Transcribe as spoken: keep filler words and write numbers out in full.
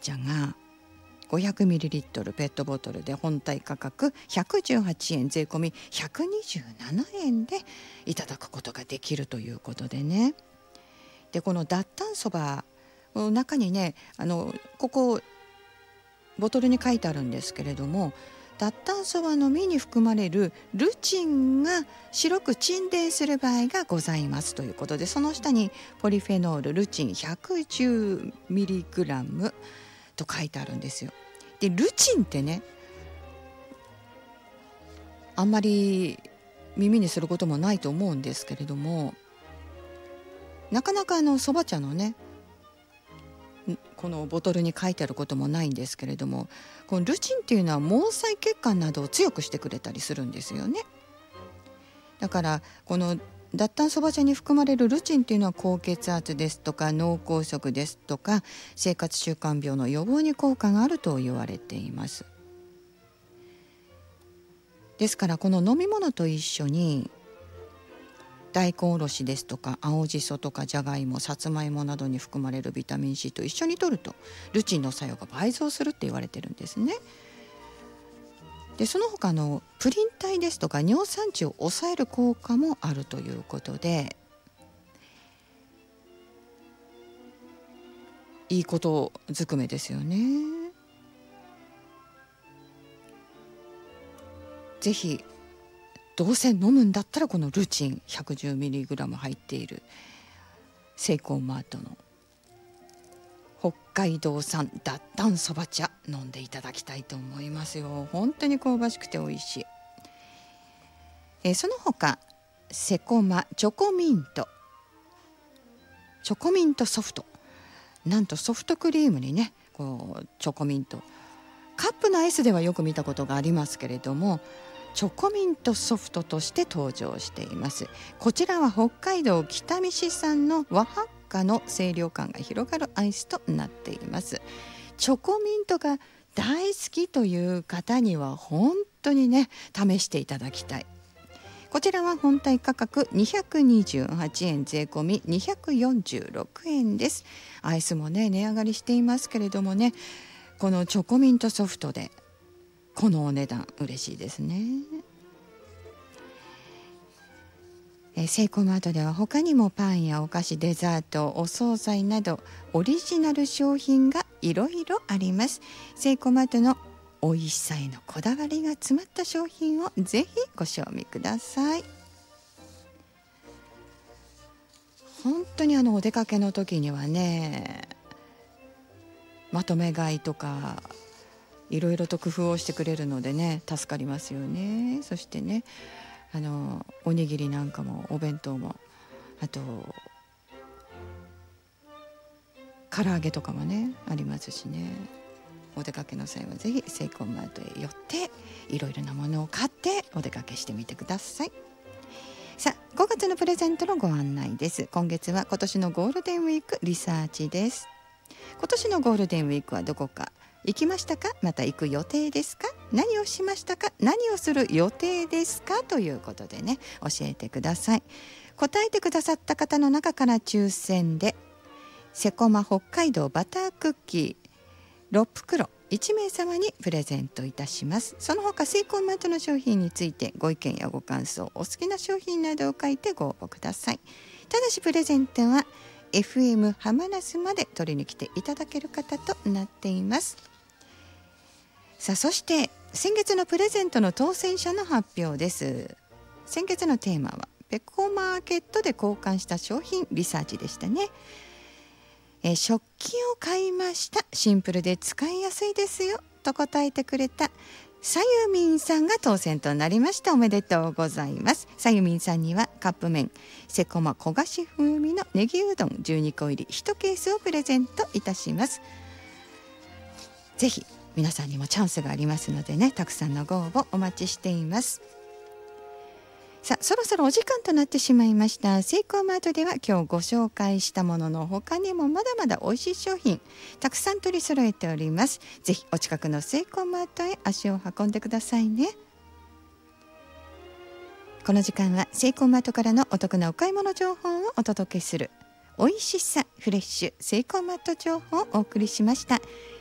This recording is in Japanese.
茶が ごひゃくミリリットル ペットボトルで本体価格ひゃくじゅうはちえん、税込みひゃくにじゅうななえんでいただくことができるということでね。でこの脱炭そばの中にね、あのここボトルに書いてあるんですけれども、脱炭そばの実に含まれるルチンが白く沈殿する場合がございますということで、その下にポリフェノールルチン ひゃくじゅうミリグラム と書いてあるんですよ。でルチンってね、あんまり耳にすることもないと思うんですけれども、なかなかあのそば茶のねこのボトルに書いてあることもないんですけれども、このルチンっていうのは毛細血管などを強くしてくれたりするんですよね。だからこの脱炭そば茶に含まれるルチンっていうのは高血圧ですとか脳梗塞ですとか生活習慣病の予防に効果があると言われています。ですからこの飲み物と一緒に大根おろしですとか青じそとかじゃがいも、さつまいもなどに含まれるビタミン C と一緒に摂るとルチンの作用が倍増するって言われてるんですね。でその他のプリン体ですとか尿酸値を抑える効果もあるということで、いいことずくめですよね。ぜひどうせ飲むんだったらこのルチン ひゃくじゅうミリグラム 入っているセイコーマートの北海道産脱炭そば茶飲んでいただきたいと思いますよ。本当に香ばしくて美味しい。えー、その他セコマチョコミントチョコミントソフト、なんとソフトクリームにねこうチョコミント、カップのアイスではよく見たことがありますけれども、チョコミントソフトとして登場しています。こちらは北海道北見市産の和ハッカの清涼感が広がるアイスとなっています。チョコミントが大好きという方には本当にね試していただきたい。こちらは本体価格にひゃくにじゅうはちえん、税込みにひゃくよんじゅうろくえんです。アイスもね値上がりしていますけれどもね、このチョコミントソフトでこのお値段嬉しいですね。えセイコーマートでは他にもパンやお菓子、デザート、お惣菜などオリジナル商品がいろいろあります。セイコーマートの美味しさへのこだわりが詰まった商品をぜひご賞味ください。本当にあのお出かけの時にはね、まとめ買いとかいろいろと工夫をしてくれるのでね助かりますよね。そしてねあのおにぎりなんかもお弁当も、あと唐揚げとかもねありますしね、お出かけの際はぜひセイコーマートへ寄っていろいろなものを買ってお出かけしてみてください。さあごがつのプレゼントのご案内です。今月は今年のゴールデンウィークリサーチです。今年のゴールデンウィークはどこか行きましたか、また行く予定ですか、何をしましたか、何をする予定ですかということでね教えてください。答えてくださった方の中から抽選でセコマ北海道バタークッキーろく袋いちめい様にプレゼントいたします。その他セイコーマートの商品についてご意見やご感想、お好きな商品などを書いてご応募ください。ただしプレゼントは エフエム ハマナスまで取りに来ていただける方となっています。さあそして先月のプレゼントの当選者の発表です。先月のテーマはペコマーケットで交換した商品リサーチでしたね。え食器を買いました、シンプルで使いやすいですよと答えてくれたさゆみんさんが当選となりました。おめでとうございます。さゆみんさんにはカップ麺セコマ焦がし風味のネギうどんじゅうにこ入りいちケースをプレゼントいたします。ぜひ皆さんにもチャンスがありますのでね、たくさんのご応募お待ちしています。さあそろそろお時間となってしまいました。セイコーマートでは今日ご紹介したものの他にもまだまだ美味しい商品たくさん取り揃えております。ぜひお近くのセイコーマートへ足を運んでくださいね。この時間はセイコーマートからのお得なお買い物情報をお届けする美味しさフレッシュセイコーマート情報をお送りしました。